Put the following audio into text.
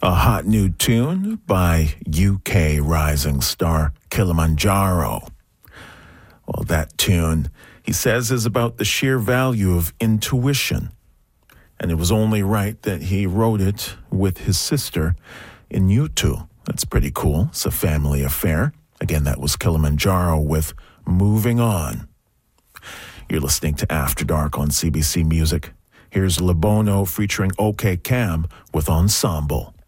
A hot new tune by UK rising star Kilimanjaro. Well, that tune, he says, is about the sheer value of intuition. And it was only right that he wrote it with his sister in U2. That's pretty cool. It's a family affair. Again, that was Kilimanjaro with Moving On. You're listening to After Dark on CBC Music. Here's Le Bono featuring OK Cam with Ensemble.